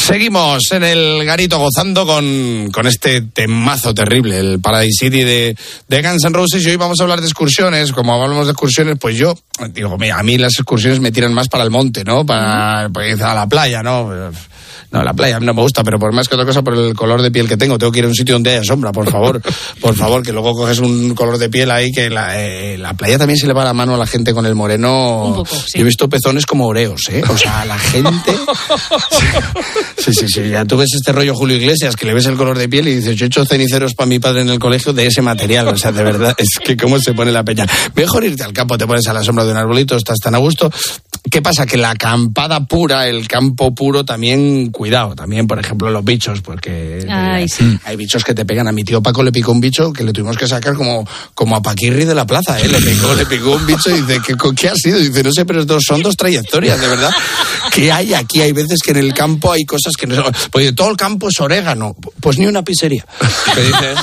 Seguimos en el garito gozando con este temazo terrible, el Paradise City de Guns N' Roses, y hoy vamos a hablar de excursiones. Como hablamos de excursiones, pues yo digo, mira, a mí las excursiones me tiran más para el monte, ¿no? Para pues, a la playa, ¿no? No, la playa no me gusta, pero por más que otra cosa, por el color de piel que tengo que ir a un sitio donde haya sombra, por favor, que luego coges un color de piel ahí, que la playa también se le va la mano a la gente con el moreno. Un poco, sí. Yo he visto pezones como oreos, ¿eh? O sea, la gente... Sí, ya tú ves este rollo Julio Iglesias, que le ves el color de piel y dices, yo he hecho ceniceros para mi padre en el colegio de ese material, o sea, de verdad, es que cómo se pone la peña. Mejor irte al campo, te pones a la sombra de un arbolito, estás tan a gusto. ¿Qué pasa? Que la acampada pura, el campo puro, también, cuidado, también, por ejemplo, los bichos, porque sí. Hay bichos que te pegan. A mi tío Paco le picó un bicho que le tuvimos que sacar como a Paquirri de la plaza, ¿eh? Le picó un bicho y dice, ¿qué ha sido? Y dice, no sé, pero son dos trayectorias, de verdad. ¿Qué hay aquí? Hay veces que en el campo hay cosas que no son... Pues todo el campo es orégano, pues ni una pizzería. ¿Qué dices?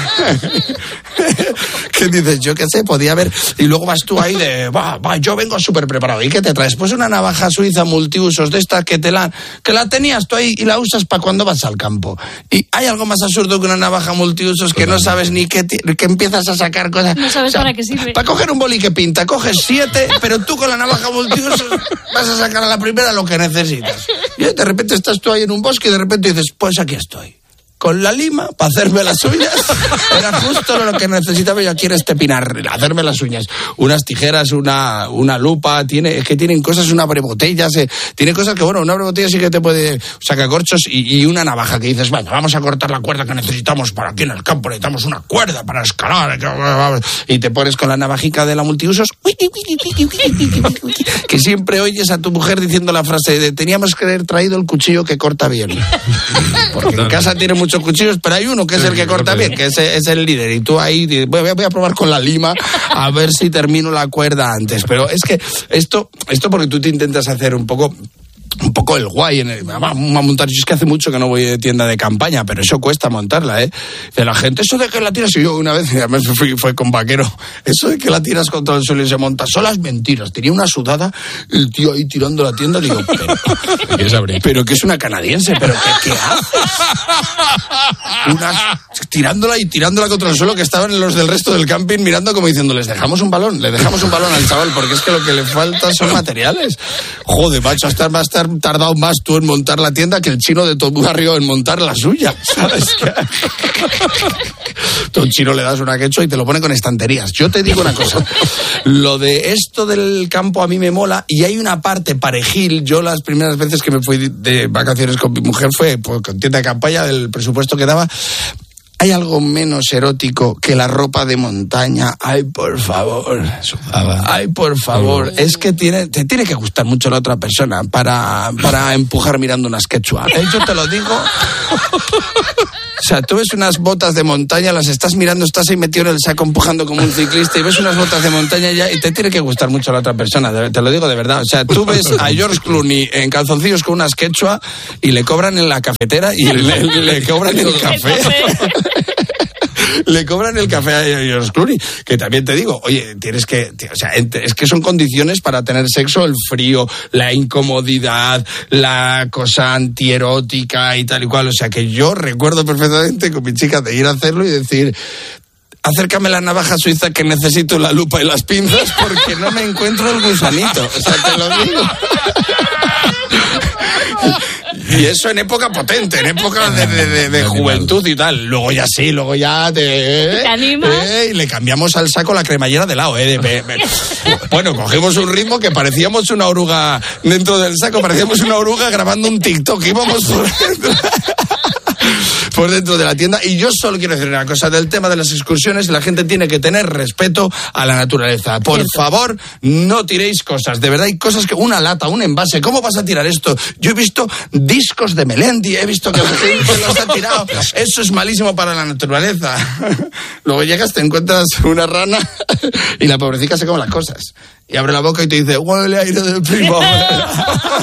¿Qué dices? Yo qué sé, podía haber... Y luego vas tú ahí de, yo vengo súper preparado. ¿Y qué te traes? Pues una navaja suiza multiusos de estas que la tenías tú ahí y la usas para cuando vas al campo. Y hay algo más absurdo que una navaja multiusos que no sabes ni que empiezas a sacar cosas. No sabes, o sea, para qué sirve. Para coger un boli que pinta, coges 7, pero tú con la navaja multiusos vas a sacar a la primera lo que necesitas. Y de repente estás tú ahí en un bosque y de repente dices, pues aquí estoy. Con la lima para hacerme las uñas. Era justo lo que necesitaba yo aquí en este pinar, hacerme las uñas. Unas tijeras, una lupa, es que tienen cosas, una abrebotella, tiene cosas que, bueno, una abrebotella sí que te puede sacar corchos y una navaja que dices, venga, vamos a cortar la cuerda que necesitamos para aquí en el campo, necesitamos una cuerda para escalar, y te pones con la navajica de la multiusos, que siempre oyes a tu mujer diciendo la frase de, teníamos que haber traído el cuchillo que corta bien. Porque en casa tiene muchos cuchillos, pero hay uno que es el que corta bien, que es el líder, y tú ahí voy a probar con la lima a ver si termino la cuerda antes. Pero es que esto porque tú te intentas hacer un poco el guay vamos a montar. Yo es que hace mucho que no voy de tienda de campaña, pero eso cuesta montarla, ¿eh? De la gente, eso de que la tiras, y yo una vez, además fue con Vaquero, eso de que la tiras contra el suelo y se monta, son las mentiras. Tenía una sudada, el tío ahí tirando la tienda, digo, pero que es una canadiense, pero ¿qué haces? Tirándola contra el suelo, que estaban los del resto del camping mirando como diciendo, le dejamos un balón al chaval, porque es que lo que le falta son materiales. Joder, macho, va a estar tardado más tú en montar la tienda que el chino de tu barrio en montar la suya, ¿sabes? Tú a un chino le das una quechua y te lo pone con estanterías. Yo te digo una cosa, lo de esto del campo a mí me mola, y hay una parte parejil. Yo las primeras veces que me fui de vacaciones con mi mujer fue pues, con tienda de campaña, del presupuesto que daba. ¿Hay algo menos erótico que la ropa de montaña? Ay, por favor. Ay, por favor. Es que te tiene que gustar mucho la otra persona para empujar mirando unas quechua. Yo te lo digo. O sea, tú ves unas botas de montaña, las estás mirando, estás ahí metido en el saco empujando como un ciclista, y ves unas botas de montaña ya y te tiene que gustar mucho la otra persona, te lo digo de verdad. O sea, tú ves a George Clooney en calzoncillos con unas quechua y le cobran en la cafetera y le cobran el café. Le cobran el café a George Clooney, que también te digo, oye, tienes que, o sea, es que son condiciones para tener sexo, el frío, la incomodidad, la cosa antierótica y tal y cual. O sea, que yo recuerdo perfectamente con mi chica de ir a hacerlo y decir, acércame la navaja suiza que necesito la lupa y las pinzas porque no me encuentro el gusanito. O sea, te lo digo. Y eso en época potente, en época de juventud y tal. Luego ya ¿te animas? Y le cambiamos al saco la cremallera de lado. Bueno, cogimos un ritmo que parecíamos una oruga dentro del saco, parecíamos una oruga grabando un TikTok. Íbamos por dentro de la tienda. Y yo solo quiero decir una cosa del tema de las excursiones: la gente tiene que tener respeto a la naturaleza. Por favor, no tiréis cosas, de verdad. Hay cosas que, una lata, un envase, ¿cómo vas a tirar esto? Yo he visto discos de Melendi, he visto que la gente los ha tirado. Eso es malísimo para la naturaleza. Luego llegas, te encuentras una rana y la pobrecita se come las cosas y abre la boca y te dice, huele aire de primavera.